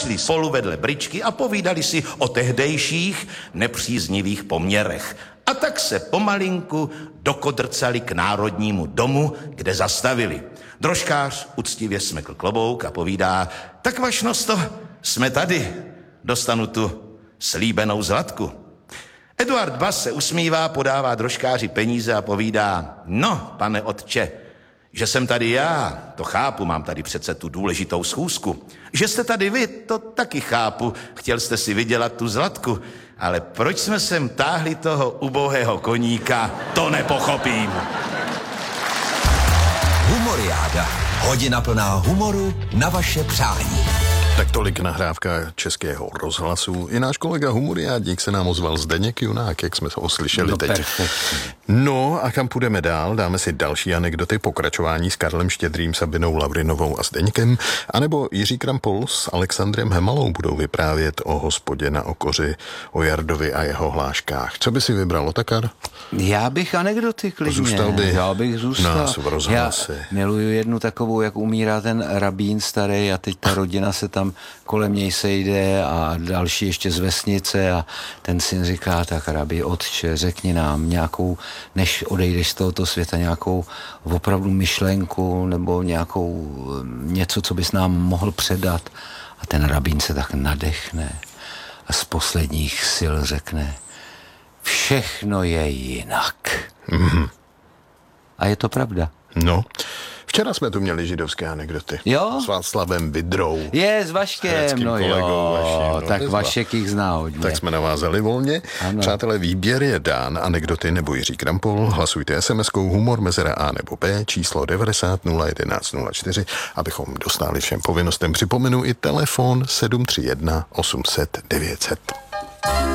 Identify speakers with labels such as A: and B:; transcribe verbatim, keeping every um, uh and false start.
A: šli spolu vedle bričky a povídali si o tehdejších nepříznivých poměrech. A tak se pomalinku dokodrcali k Národnímu domu, kde zastavili. Drožkář uctivě smekl klobouk a povídá: tak vašnosto, jsme tady, dostanu tu slíbenou zlatku. Eduard Bas se usmívá, podává drožkáři peníze a povídá: no, pane otče, že jsem tady já, to chápu, mám tady přece tu důležitou schůzku. Že jste tady vy, to taky chápu, chtěl jste si vydělat tu zlatku, ale proč jsme sem táhli toho ubohého koníka, to nepochopím.
B: Humoriáda. Hodina plná humoru na vaše přání.
C: Tak tolik nahrávka Českého rozhlasu. I náš kolega humoriádník se nám ozval Zdeněk Junák, jak jsme se oslyšeli
D: no,
C: teď.
D: Perfektně.
C: No a kam půjdeme dál? Dáme si další anekdoty, pokračování s Karlem Štědrým, Sabinou Lavrinovou a Zdeňkem, anebo Jiří Krampol s Alexandrem Hemalou budou vyprávět o hospodě na Okoři, o Jardovi a jeho hláškách. Co by si vybral, Otakar?
D: Já bych anekdoty klidně.
C: Zůstal by
D: Já bych zůstal.
C: nás v rozhlase.
D: Já miluju jednu takovou, jak umírá ten rabín starý a teď ta rodina se tam kolem něj sejde a další ještě z vesnice a ten syn říká: tak rabí, otče, řekni nám nějakou, než odejdeš z tohoto světa, nějakou opravdu myšlenku nebo nějakou něco, co bys nám mohl předat. A ten rabín se tak nadechne a z posledních sil řekne: všechno je jinak.
C: Mm-hmm.
D: A je to pravda.
C: No, včera jsme tu měli židovské anekdoty.
D: Jo?
C: S Václavem Vidrou.
D: Je, s Vaškem, no jo,
C: vaším, no,
D: tak
C: nezva.
D: Vašek jich zná hodně.
C: Tak jsme navázali volně.
D: Ano.
C: Přátelé, výběr je dán, anekdoty nebo Jiří Krampol. Hlasujte es em eskou humor mezera A nebo B, číslo devadesát nula jedenáct nula čtyři, abychom dostali všem povinnostem. Připomenu i telefon sedm tři jedna osm set devět set.